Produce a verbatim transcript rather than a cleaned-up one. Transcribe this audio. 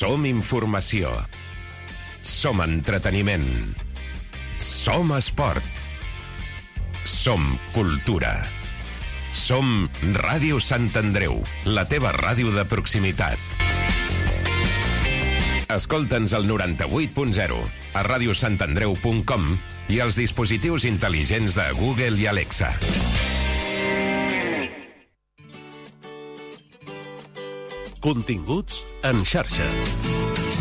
Som informació. Som entreteniment. Som esport. Som cultura. Som Ràdio Sant Andreu, la teva ràdio de proximitat. Escolta'ns al noranta-vuit punt zero, a radiosantandreu punt com i als dispositius intel·ligents de Google i Alexa. Continguts en xarxa.